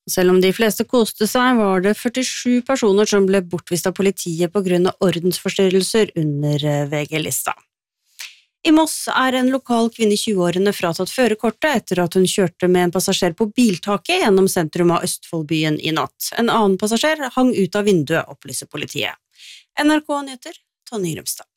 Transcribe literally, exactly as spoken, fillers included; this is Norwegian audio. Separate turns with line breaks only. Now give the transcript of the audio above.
Selv om de fleste koste seg, var det førtisju personer som ble bortvist av politiet på grunn av ordensforstyrrelser under V G-lista. I Moss er en lokal kvinne i tjueårene fratatt førerkortet etter at hun kjørte med en passasjer på biltaket gjennom sentrum av Østfoldbyen i natt. En annen passasjer hang ut av vinduet, opplyser politiet. N R K Nyheter, Tonje Grimstad.